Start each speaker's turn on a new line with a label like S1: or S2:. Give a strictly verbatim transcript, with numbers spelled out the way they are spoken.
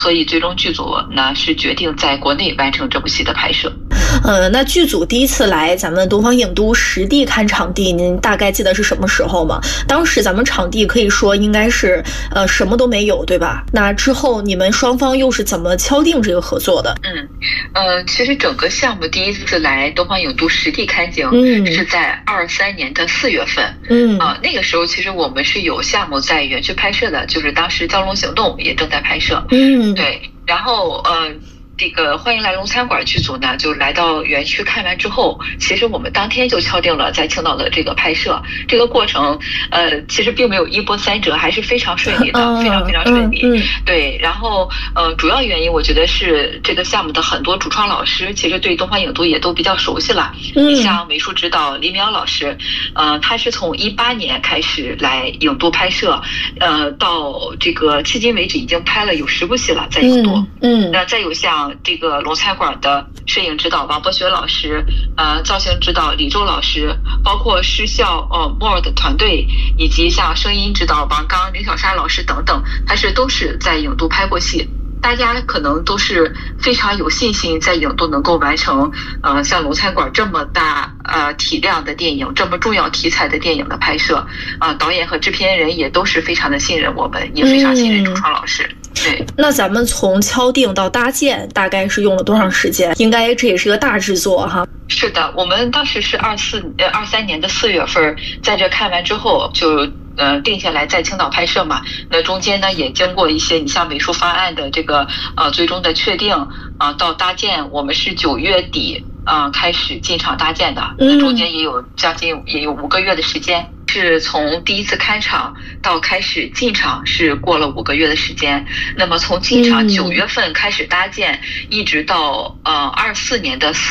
S1: 所以最终剧组呢是决定在国内完成这部戏的拍摄。
S2: 呃，那剧组第一次来咱们东方影都实地看场地，您大概记得是什么时候吗？当时咱们场地可以说应该是呃什么都没有，对吧？那之后你们双方又是怎么敲定这个合作的？
S1: 嗯，呃，其实整个项目第一次来东方影都实地看景，
S2: 嗯，
S1: 是在二三年的四月份。
S2: 嗯，
S1: 啊、呃，那个时候其实我们是有项目在园区拍摄的，就是当时《蛟龙行动》也正在拍摄。
S2: 嗯，
S1: 对，然后呃。这个欢迎来龙餐馆剧组呢，就来到园区看完之后，其实我们当天就敲定了在青岛的这个拍摄。这个过程，呃，其实并没有一波三折，还是非常顺利的，
S2: 嗯、
S1: 非常非常顺利。
S2: 嗯嗯、
S1: 对，然后呃，主要原因我觉得是这个项目的很多主创老师其实对东方影都也都比较熟悉了。
S2: 嗯，
S1: 你像美术指导李淼老师，呃，他是从一八年开始来影都拍摄，呃，到这个迄今为止已经拍了有十部戏了，在影都。
S2: 嗯，嗯
S1: 那再有像这个龙餐馆的摄影指导王博学老师，呃，造型指导李周老师，包括视效呃莫尔的团队，以及像声音指导王刚、林小莎老师等等，还是都是在影都拍过戏。大家可能都是非常有信心在影都能够完成呃像龙餐馆这么大呃体量的电影，这么重要题材的电影的拍摄啊、呃，导演和制片人也都是非常的信任我们，也非常信任主创老师。嗯对，
S2: 那咱们从敲定到搭建大概是用了多长时间？应该这也是个大制作哈。
S1: 是的，我们当时是二四呃二三年的四月份，在这看完之后就呃定下来在青岛拍摄嘛。那中间呢也经过一些你像美术方案的这个呃最终的确定啊、呃，到搭建我们是九月底啊、呃、开始进场搭建的。那中间也有将近也有五个月的时间。是从第一次看场到开始进场是过了五个月的时间，那么从进场九月份开始搭建，一直到呃二四年的